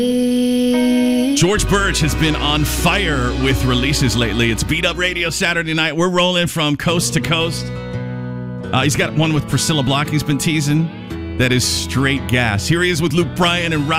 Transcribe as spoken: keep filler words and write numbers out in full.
George Birch has been on fire with releases lately. It's Beat Up Radio Saturday night. We're rolling from coast to coast. Uh, he's got one with Priscilla Block he's been teasing. That is straight gas. Here he is with Luke Bryan and Rob.